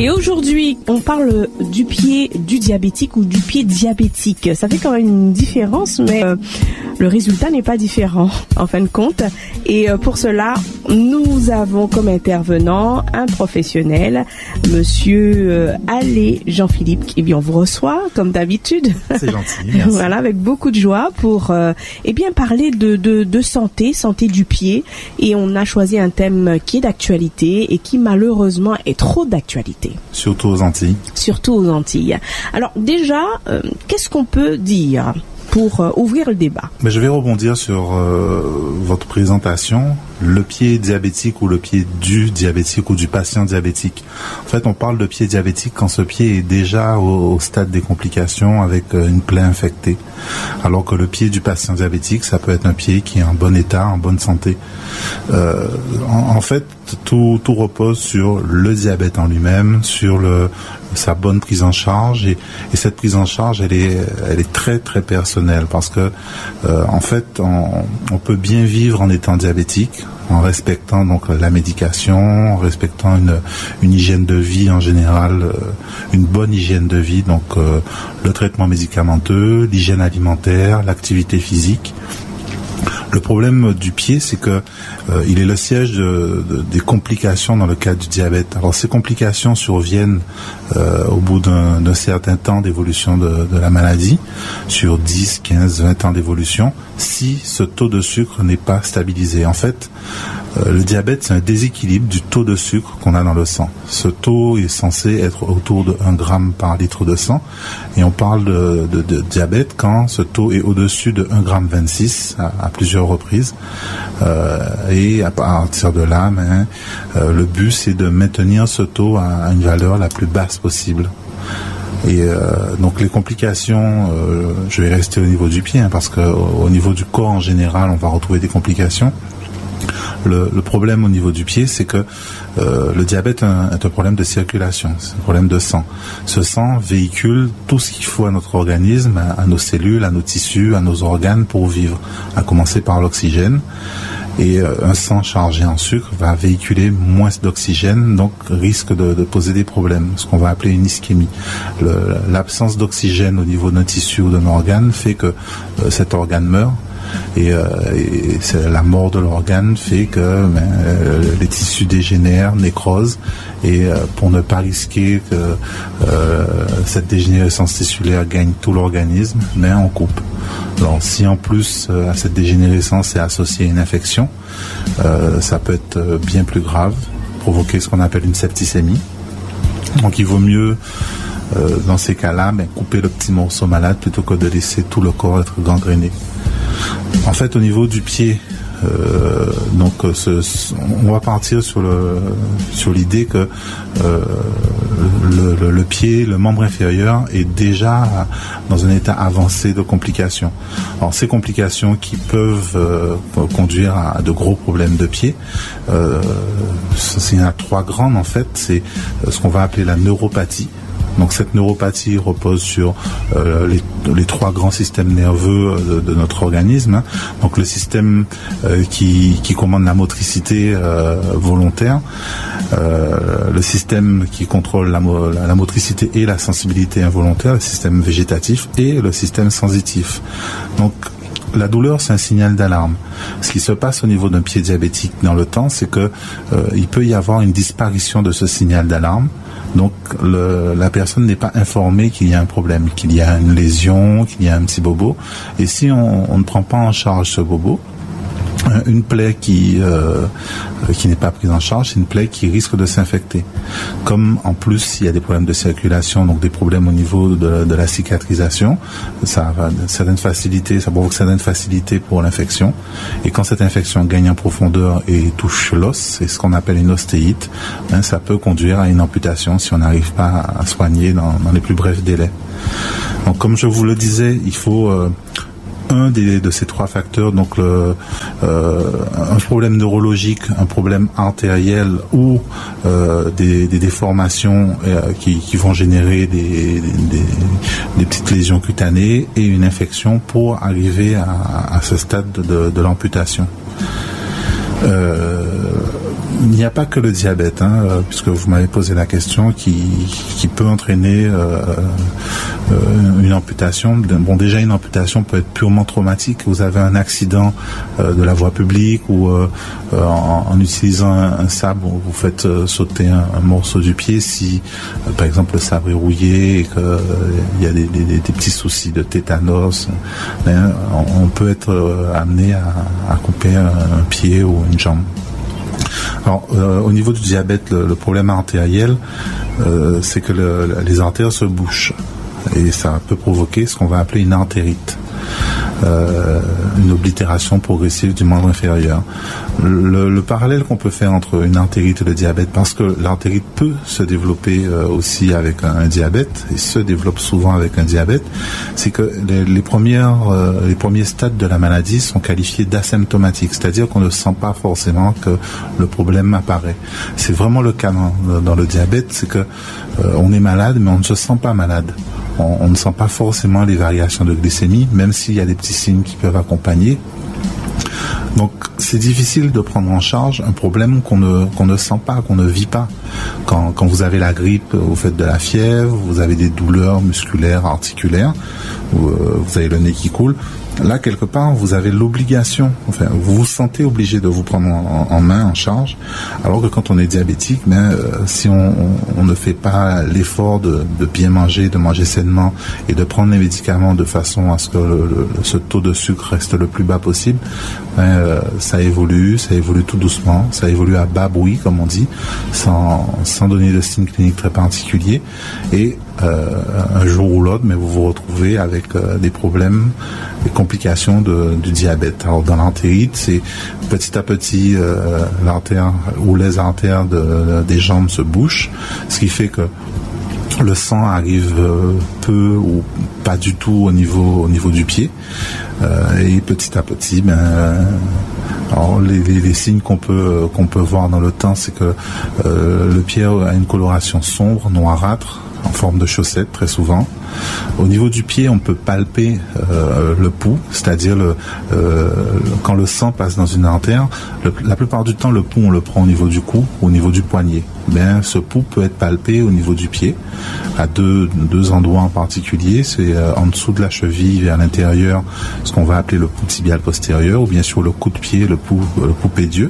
Et aujourd'hui, on parle du pied du diabétique ou du pied diabétique. Ça fait quand même une différence, mais le résultat n'est pas différent en fin de compte. Et pour cela, nous avons comme intervenant un professionnel, monsieur Allé Jean-Philippe. Eh bien, on vous reçoit comme d'habitude. C'est gentil, merci. Voilà, avec beaucoup de joie pour parler de santé du pied. Et on a choisi un thème qui est d'actualité et qui malheureusement est trop d'actualité. Surtout aux Antilles. Surtout aux Antilles. Alors déjà, qu'est-ce qu'on peut dire pour ouvrir le débat? Mais je vais rebondir sur votre présentation, le pied diabétique ou le pied du diabétique ou du patient diabétique. En fait, on parle de pied diabétique quand ce pied est déjà au stade des complications avec une plaie infectée. Alors que le pied du patient diabétique, ça peut être un pied qui est en bon état, en bonne santé. En fait, tout repose sur le diabète en lui-même, sur sa bonne prise en charge et cette prise en charge, elle est très très personnelle parce que en fait, on peut bien vivre en étant diabétique, en respectant donc la médication, en respectant une hygiène de vie en général, une bonne hygiène de vie, donc le traitement médicamenteux, l'hygiène alimentaire, l'activité physique. Le problème du pied, c'est que il est le siège des complications dans le cas du diabète. Alors ces complications surviennent au bout d'un certain temps d'évolution de la maladie, sur 10, 15, 20 ans d'évolution, si ce taux de sucre n'est pas stabilisé. En fait, le diabète, c'est un déséquilibre du taux de sucre qu'on a dans le sang. Ce taux est censé être autour de 1 gramme par litre de sang. Et on parle de diabète quand ce taux est au-dessus de 1,26 g à plusieurs reprises. Et à partir de là, le but, c'est de maintenir ce taux à une valeur la plus basse possible. Et donc les complications, je vais rester au niveau du pied, parce que au niveau du corps en général, on va retrouver des complications. Le problème au niveau du pied, c'est que le diabète est un problème de circulation, c'est un problème de sang. Ce sang véhicule tout ce qu'il faut à notre organisme, à nos cellules, à nos tissus, à nos organes pour vivre, à commencer par l'oxygène. Et un sang chargé en sucre va véhiculer moins d'oxygène, donc risque de poser des problèmes, ce qu'on va appeler une ischémie. L'absence d'oxygène au niveau d'un tissu ou d'un organe fait que cet organe meurt. Et la mort de l'organe fait que les tissus dégénèrent, nécrosent, et pour ne pas risquer que cette dégénérescence tissulaire gagne tout l'organisme, on coupe. Alors si en plus à cette dégénérescence est associée une infection, ça peut être bien plus grave, provoquer ce qu'on appelle une septicémie. Donc il vaut mieux dans ces cas-là couper le petit morceau malade plutôt que de laisser tout le corps être gangréné. En fait, au niveau du pied, on va partir sur l'idée que le pied, le membre inférieur, est déjà dans un état avancé de complications. Alors ces complications qui peuvent conduire à de gros problèmes de pied, il y en a 3 grandes en fait. C'est ce qu'on va appeler la neuropathie. Donc cette neuropathie repose sur les 3 grands systèmes nerveux de notre organisme. Donc le système qui commande la motricité volontaire, le système qui contrôle la motricité et la sensibilité involontaire, le système végétatif, et le système sensitif. Donc la douleur, c'est un signal d'alarme. Ce qui se passe au niveau d'un pied diabétique dans le temps, c'est que il peut y avoir une disparition de ce signal d'alarme. Donc la personne n'est pas informée qu'il y a un problème, qu'il y a une lésion, qu'il y a un petit bobo. Et si on ne prend pas en charge ce bobo, une plaie qui n'est pas prise en charge, c'est une plaie qui risque de s'infecter. Comme en plus il y a des problèmes de circulation, donc des problèmes au niveau de la cicatrisation, ça provoque certaines facilités pour l'infection. Et quand cette infection gagne en profondeur et touche l'os, c'est ce qu'on appelle une ostéite, ça peut conduire à une amputation si on n'arrive pas à soigner dans les plus brefs délais. Donc comme je vous le disais, il faut un de ces 3 facteurs, donc un problème neurologique, un problème artériel ou des déformations qui vont générer des petites lésions cutanées et une infection pour arriver à ce stade de l'amputation. Il n'y a pas que le diabète, puisque vous m'avez posé la question, qui peut entraîner une amputation. Bon, déjà une amputation peut être purement traumatique. Vous avez un accident de la voie publique ou en utilisant un sabre, vous faites sauter un morceau du pied. Si, par exemple, le sabre est rouillé et qu'il y a des petits soucis de tétanos, on peut être amené à couper un pied ou une jambe. Alors, au niveau du diabète, le problème artériel, c'est que les artères se bouchent et ça peut provoquer ce qu'on va appeler une artérite, une oblitération progressive du membre inférieur. Le parallèle qu'on peut faire entre une artérite et le diabète, parce que l'artérite peut se développer aussi avec un diabète, et se développe souvent avec un diabète, c'est que les premiers stades de la maladie sont qualifiés d'asymptomatiques, c'est-à-dire qu'on ne sent pas forcément que le problème apparaît. C'est vraiment le cas dans le diabète, c'est que on est malade, mais on ne se sent pas malade. On ne sent pas forcément les variations de glycémie, même s'il y a des petits signes qui peuvent accompagner. Donc c'est difficile de prendre en charge un problème qu'on ne sent pas, qu'on ne vit pas. Quand vous avez la grippe, vous faites de la fièvre, vous avez des douleurs musculaires, articulaires, vous avez le nez qui coule. Là, quelque part, vous avez l'obligation, enfin, vous vous sentez obligé de vous prendre en main, en charge, alors que quand on est diabétique, si on ne fait pas l'effort de bien manger, de manger sainement et de prendre les médicaments de façon à ce que ce taux de sucre reste le plus bas possible, ça évolue tout doucement, ça évolue à bas bruit, comme on dit, sans donner de signes cliniques très particuliers, et un jour ou l'autre, mais vous vous retrouvez avec des problèmes, des complications du diabète. Alors dans l'artérite, c'est petit à petit l'artère ou les artères des jambes se bouchent, ce qui fait que le sang arrive peu ou pas du tout au niveau du pied, et petit à petit, alors les signes qu'on peut voir dans le temps, c'est que le pied a une coloration sombre, noirâtre, en forme de chaussette très souvent. Au niveau du pied, on peut palper le pouls, c'est-à-dire quand le sang passe dans une artère, la plupart du temps le pouls on le prend au niveau du cou, au niveau du poignet. Ce pouls peut être palpé au niveau du pied, à deux endroits en particulier. C'est en dessous de la cheville vers l'intérieur, ce qu'on va appeler le pouls tibial postérieur, ou bien sûr le coup de pied, le pouls pédieux.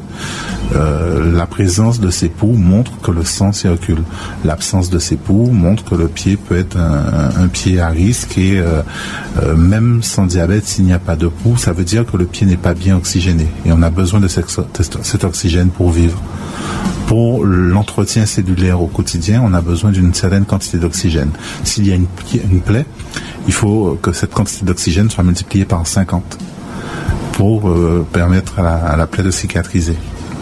La présence de ces pouls montre que le sang circule. L'absence de ces pouls montre que le pied peut être un pied à risque, et même sans diabète, s'il n'y a pas de pouls, ça veut dire que le pied n'est pas bien oxygéné, et on a besoin de cet oxygène pour vivre. Pour l'entretien cellulaire au quotidien, on a besoin d'une certaine quantité d'oxygène. S'il y a une plaie, il faut que cette quantité d'oxygène soit multipliée par 50 pour permettre à la plaie de cicatriser.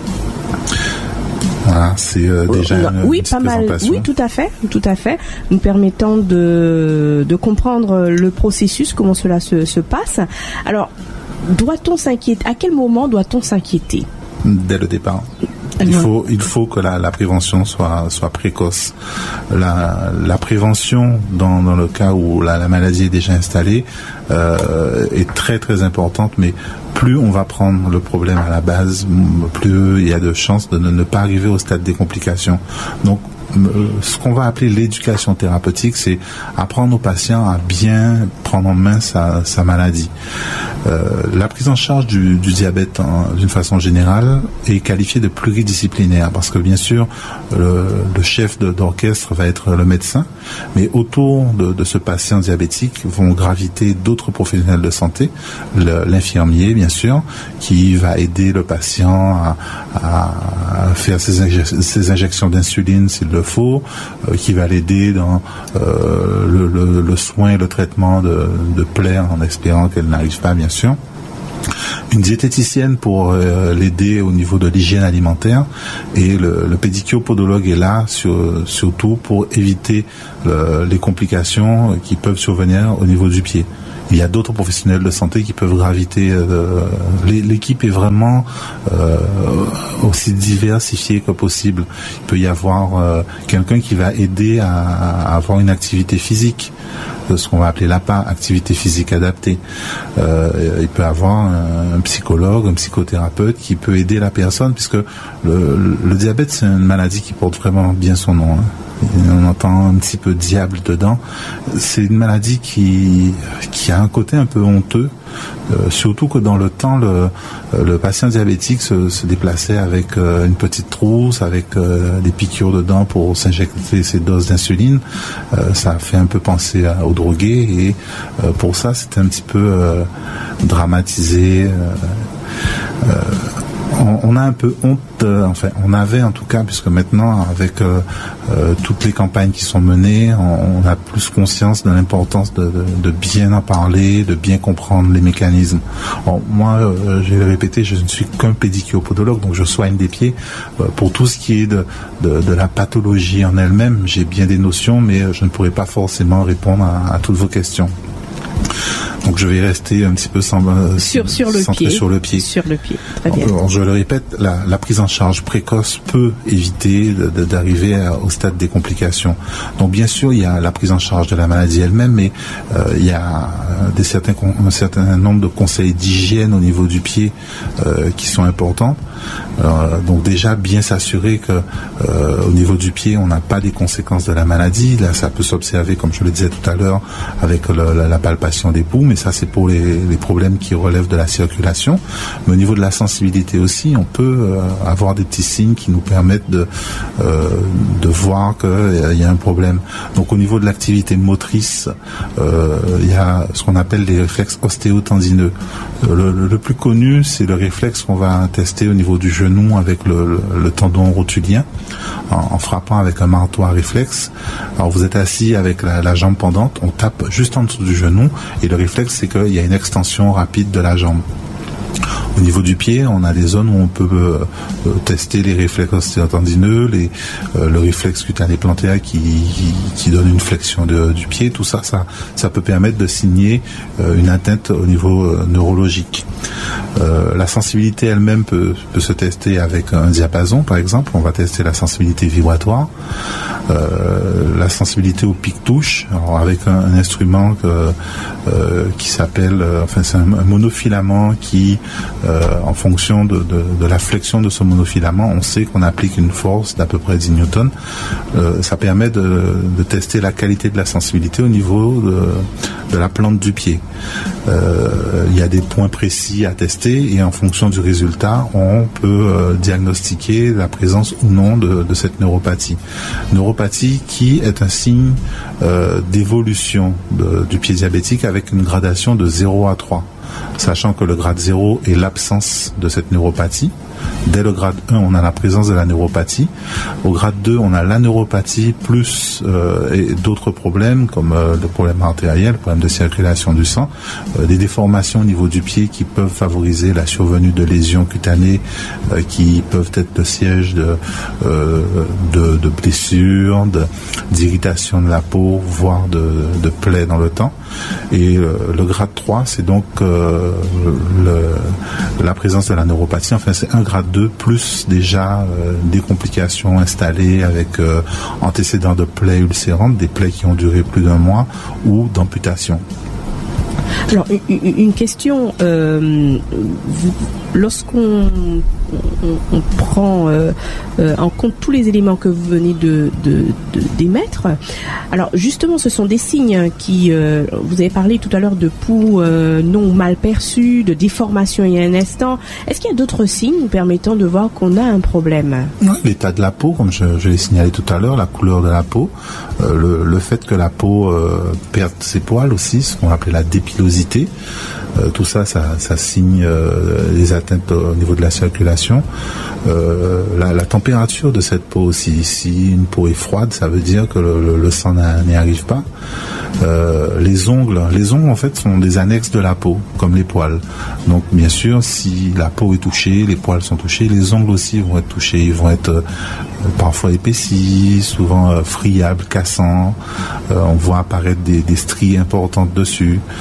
Voilà, c'est déjà une pas mal. Oui, tout à fait, nous permettant de comprendre le processus, comment cela se passe. Alors, doit-on s'inquiéter? À quel moment doit-on s'inquiéter? Dès le départ. Il faut que la prévention soit précoce. La prévention dans le cas où la maladie est déjà installée est très très importante, mais plus on va prendre le problème à la base, plus il y a de chances de ne pas arriver au stade des complications. Donc ce qu'on va appeler l'éducation thérapeutique, c'est apprendre aux patients à bien prendre en main sa maladie. La prise en charge du diabète d'une façon générale est qualifiée de pluridisciplinaire, parce que bien sûr le chef d'orchestre va être le médecin, mais autour de ce patient diabétique vont graviter d'autres professionnels de santé, l'infirmier bien sûr, qui va aider le patient à faire ses injections d'insuline s'il le faut, qui va l'aider dans le soin et le traitement de plaies, en espérant qu'elle n'arrive pas bien sûr. Une diététicienne pour l'aider au niveau de l'hygiène alimentaire, et le pédicure-podologue est là surtout pour éviter les complications qui peuvent survenir au niveau du pied. Il y a d'autres professionnels de santé qui peuvent graviter. L'équipe est vraiment aussi diversifiée que possible. Il peut y avoir quelqu'un qui va aider à avoir une activité physique. de ce qu'on va appeler l'APA, activité physique adaptée. Il peut avoir un psychologue, un psychothérapeute qui peut aider la personne, puisque le diabète, c'est une maladie qui porte vraiment bien son nom. On entend un petit peu diable dedans. C'est une maladie qui a un côté un peu honteux, surtout que dans le temps, le patient diabétique se déplaçait avec une petite trousse, avec des piqûres dedans pour s'injecter ses doses d'insuline. Ça fait un peu penser aux drogués, et pour ça, c'était un petit peu dramatisé. On a un peu honte, enfin on avait en tout cas, puisque maintenant avec toutes les campagnes qui sont menées, on a plus conscience de l'importance de bien en parler, de bien comprendre les mécanismes. Bon, moi, je vais le répéter, je ne suis qu'un pédicure-podologue, donc je soigne des pieds. Pour tout ce qui est de la pathologie en elle-même, j'ai bien des notions, mais je ne pourrais pas forcément répondre à toutes vos questions. Donc je vais rester un petit peu centré sur le pied. Sur le pied. Très bien. Alors, je le répète, la prise en charge précoce peut éviter d'arriver au stade des complications. Donc bien sûr, il y a la prise en charge de la maladie elle-même, mais il y a un certain nombre de conseils d'hygiène au niveau du pied qui sont importants. Donc déjà bien s'assurer que au niveau du pied on n'a pas des conséquences de la maladie. Là ça peut s'observer, comme je le disais tout à l'heure, avec la palpation des poux, mais ça c'est pour les problèmes qui relèvent de la circulation. Mais au niveau de la sensibilité aussi, on peut avoir des petits signes qui nous permettent de voir qu'il y a un problème. Donc au niveau de l'activité motrice, il y a ce qu'on appelle les réflexes ostéotendineux. Le plus connu, c'est le réflexe qu'on va tester au niveau du genou avec le tendon rotulien en frappant avec un marteau à réflexe. Alors vous êtes assis avec la jambe pendante, on tape juste en dessous du genou et le réflexe c'est qu'il y a une extension rapide de la jambe. Au niveau du pied, on a des zones où on peut tester les réflexes ostéotendineux, le réflexe cutané plantaire qui donne une flexion du pied. Tout ça, ça peut permettre de signer une atteinte au niveau neurologique. La sensibilité elle-même peut se tester avec un diapason, par exemple. On va tester la sensibilité vibratoire, la sensibilité au pic-touche, alors avec un instrument qui s'appelle, c'est un monofilament qui en fonction de la flexion de ce monofilament, on sait qu'on applique une force d'à peu près 10 newtons. Ça permet de tester la qualité de la sensibilité au niveau de la plante du pied. Il y a des points précis à tester et en fonction du résultat, on peut diagnostiquer la présence ou non de cette neuropathie. Neuropathie qui est un signe d'évolution du pied diabétique avec une gradation de 0 à 3. Sachant que le grade 0 est l'absence de cette neuropathie. Dès le grade 1, on a la présence de la neuropathie. Au grade 2, on a la neuropathie plus et d'autres problèmes comme le problème artériel, le problème de circulation du sang, des déformations au niveau du pied qui peuvent favoriser la survenue de lésions cutanées qui peuvent être le siège de blessures, d'irritation de la peau, voire de plaies dans le temps. Et le grade 3, c'est donc la présence de la neuropathie. Enfin, c'est un grade 2 plus déjà des complications installées avec antécédents de plaies ulcérantes, des plaies qui ont duré plus d'1 mois ou d'amputation. Alors, une question, lorsqu'on prend en compte tous les éléments que vous venez d'émettre, alors justement ce sont des signes qui, vous avez parlé tout à l'heure de poux non mal perçus, de déformation il y a un instant. Est-ce qu'il y a d'autres signes permettant de voir qu'on a un problème? L'état de la peau, comme je l'ai signalé tout à l'heure, la couleur de la peau, le fait que la peau perde ses poils aussi, ce qu'on appelle la dépilosité. Tout ça signe les atteintes au niveau de la circulation. La température de cette peau aussi. Si une peau est froide, ça veut dire que le sang n'y arrive pas. Les ongles en fait sont des annexes de la peau, comme les poils. Donc bien sûr, si la peau est touchée, les poils sont touchés, les ongles aussi vont être touchés. Ils vont être parfois épaissis, souvent friables, cassants. On voit apparaître des stries importantes dessus.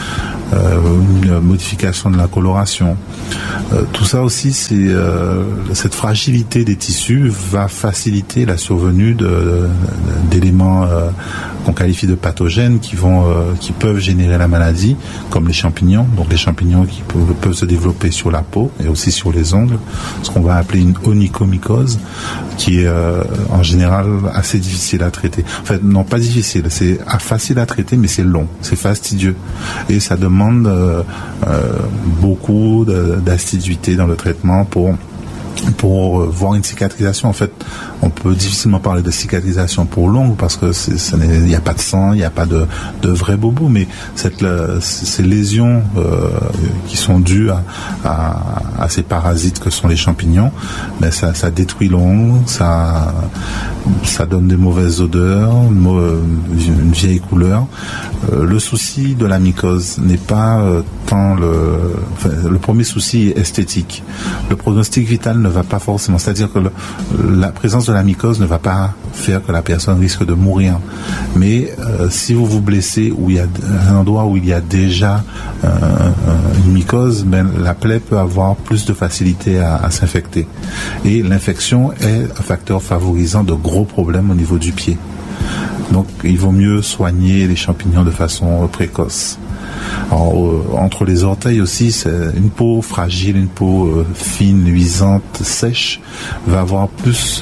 une modification de la coloration. Tout ça aussi, cette fragilité des tissus va faciliter la survenue d'éléments qu'on qualifie de pathogènes qui peuvent générer la maladie, comme les champignons. Donc les champignons qui peuvent se développer sur la peau et aussi sur les ongles, ce qu'on va appeler une onychomycose, qui est en général assez difficile à traiter. En fait, non, pas difficile, c'est facile à traiter, mais c'est long, c'est fastidieux et ça demande beaucoup d'assiduité dans le traitement pour voir une cicatrisation. En fait, on peut difficilement parler de cicatrisation pour l'ongle parce que il n'y a pas de sang, il n'y a pas de vrai bobo, mais ces lésions qui sont dues à ces parasites que sont les champignons, mais ça détruit l'ongle, ça donne des mauvaises odeurs, une vieille couleur. Le souci de la mycose n'est pas tant le premier souci est esthétique. Le pronostic vital ne va pas forcément, c'est-à-dire que la présence de la mycose ne va pas faire que la personne risque de mourir. Mais si vous vous blessez où il y a un endroit où il y a déjà une mycose, la plaie peut avoir plus de facilité à s'infecter. Et l'infection est un facteur favorisant de gros problèmes au niveau du pied. Donc il vaut mieux soigner les champignons de façon précoce. Alors, entre les orteils aussi, c'est une peau fragile, une peau fine, luisante, sèche, va avoir plus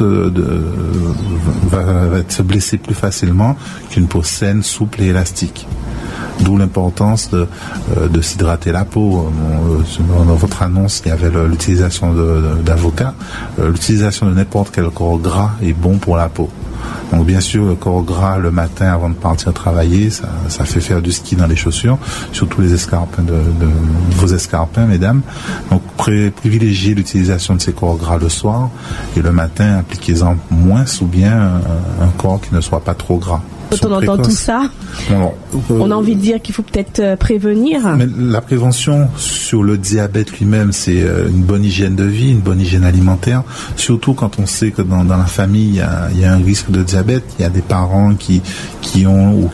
va se blesser plus facilement qu'une peau saine, souple et élastique. D'où l'importance de s'hydrater la peau. Dans votre annonce, il y avait l'utilisation d'avocat. L'utilisation de n'importe quel corps gras est bon pour la peau. Donc bien sûr, le corps gras le matin avant de partir travailler, ça fait faire du ski dans les chaussures, surtout les escarpins vos escarpins, mesdames. Donc privilégiez l'utilisation de ces corps gras le soir et le matin, appliquez-en moins ou bien un corps qui ne soit pas trop gras. Quand on entend tout ça, on a envie de dire qu'il faut peut-être prévenir. Mais la prévention sur le diabète lui-même, c'est une bonne hygiène de vie, une bonne hygiène alimentaire. Surtout quand on sait que dans la famille, il y a un risque de diabète. Il y a des parents qui ont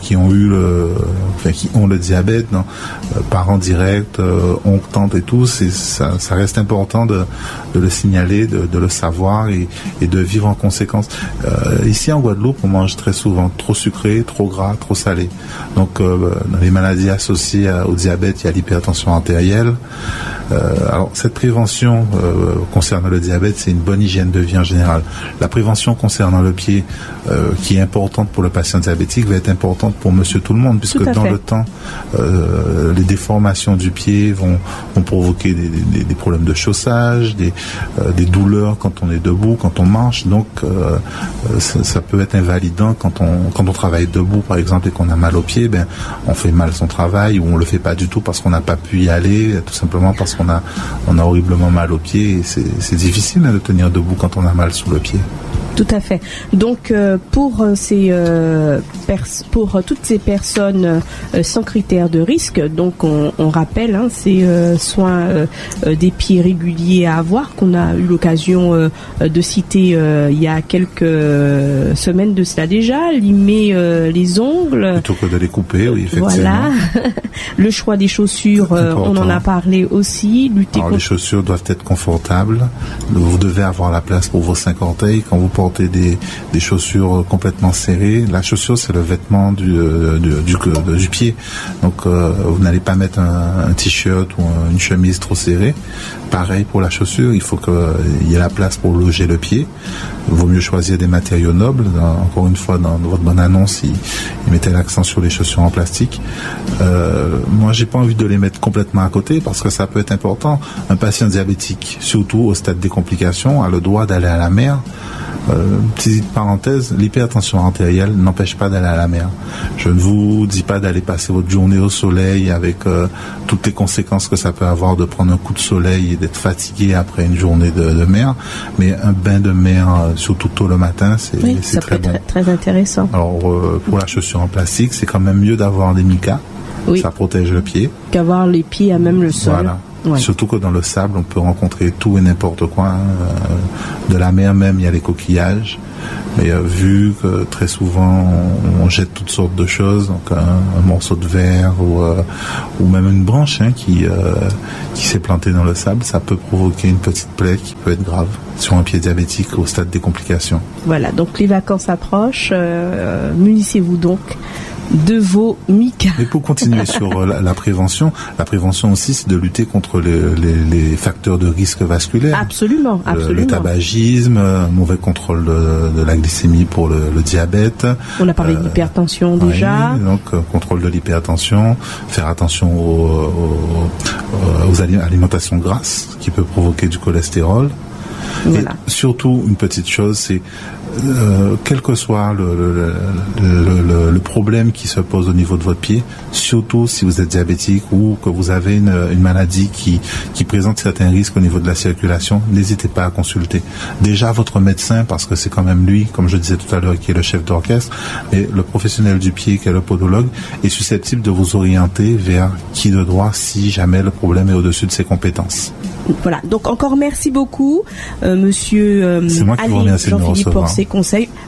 le diabète, parents directs, oncles, tantes et tout. Ça reste important de le signaler, de le savoir et de vivre en conséquence. Ici en Guadeloupe, on mange très souvent trop sucré, trop gras, trop salé. Donc dans les maladies associées au diabète, il y a l'hypertension artérielle. Alors cette prévention concernant le diabète, c'est une bonne hygiène de vie en général. La prévention concernant le pied, qui est importante pour le patient diabétique, va être importante pour monsieur tout le monde, puisque dans le temps, les déformations du pied vont provoquer des problèmes de chaussage, des douleurs quand on est debout, quand on marche. Donc ça peut être invalidant quand on travaille debout par exemple et qu'on a mal au pied, on fait mal son travail ou on le fait pas du tout parce qu'on n'a pas pu y aller, tout simplement parce qu'on a horriblement mal au pied et c'est difficile de tenir debout quand on a mal sous le pied. Tout à fait. Donc pour toutes ces personnes sans critères de risque, donc on rappelle, ces soins des pieds réguliers à avoir qu'on a eu l'occasion de citer il y a quelques semaines de cela déjà, limer les ongles plutôt que de les couper, oui, effectivement. Voilà. Le choix des chaussures, on en a parlé aussi. Les chaussures doivent être confortables. Vous devez avoir la place pour vos 5 orteils. Quand vous portez des chaussures complètement serrées, la chaussure c'est le vêtement du pied. Donc vous n'allez pas mettre un t-shirt ou une chemise trop serrée. Pareil pour la chaussure, il faut qu'il y ait la place pour loger le pied. Il vaut mieux choisir des matériaux nobles. Encore une fois, dans votre bonne annonce, il mettait l'accent sur les chaussures en plastique. Moi, j'ai pas envie de les mettre complètement à côté parce que ça peut être important. Un patient diabétique, surtout au stade des complications, a le droit d'aller à la mer. Petite parenthèse, l'hypertension artérielle n'empêche pas d'aller à la mer. Je ne vous dis pas d'aller passer votre journée au soleil avec toutes les conséquences que ça peut avoir de prendre un coup de soleil et d'être fatigué après une journée de mer, mais un bain de mer, surtout tôt le matin, c'est très bon. Très intéressant. Alors pour la chaussure en plastique, c'est quand même mieux d'avoir des micas. Oui. Ça protège le pied. Qu'avoir les pieds à même le sol. Voilà. Ouais. Surtout que dans le sable, on peut rencontrer tout et n'importe quoi. De la mer même, il y a les coquillages. Mais vu que très souvent, on jette toutes sortes de choses, donc un morceau de verre ou même une branche qui s'est plantée dans le sable, ça peut provoquer une petite plaie qui peut être grave sur un pied diabétique au stade des complications. Voilà, donc les vacances approchent. Munissez-vous donc de vos micas. Et pour continuer sur la prévention aussi, c'est de lutter contre les facteurs de risque vasculaire. Absolument. Le tabagisme, mauvais contrôle de la glycémie pour le diabète. On a parlé d'hypertension déjà. Oui, donc contrôle de l'hypertension, faire attention aux alimentations grasses qui peut provoquer du cholestérol. Voilà. Et surtout, une petite chose, c'est quel que soit le problème qui se pose au niveau de votre pied, surtout si vous êtes diabétique ou que vous avez une maladie qui présente certains risques au niveau de la circulation, n'hésitez pas à consulter. Déjà votre médecin, parce que c'est quand même lui, comme je disais tout à l'heure, qui est le chef d'orchestre, mais le professionnel du pied, qui est le podologue, est susceptible de vous orienter vers qui de droit si jamais le problème est au-dessus de ses compétences. Voilà, donc encore merci beaucoup, monsieur C'est moi qui vous remercie de me recevoir. Conseils.